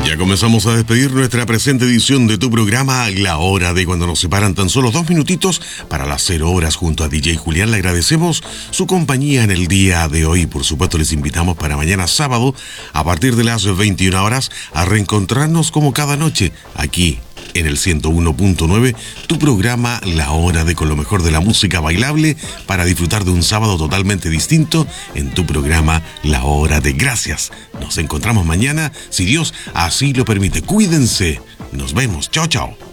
Ya comenzamos a despedir nuestra presente edición de tu programa La Hora de, cuando nos separan tan solo 2 minutitos para las 0 horas junto a DJ Julián. Le agradecemos su compañía en el día de hoy. Por supuesto, les invitamos para mañana sábado a partir de las 21 horas a reencontrarnos como cada noche aquí en el 101.9, tu programa La Hora de, con lo mejor de la música bailable para disfrutar de un sábado totalmente distinto en tu programa La Hora de. Gracias. Nos encontramos mañana, si Dios así lo permite. Cuídense. Nos vemos. Chao, chao.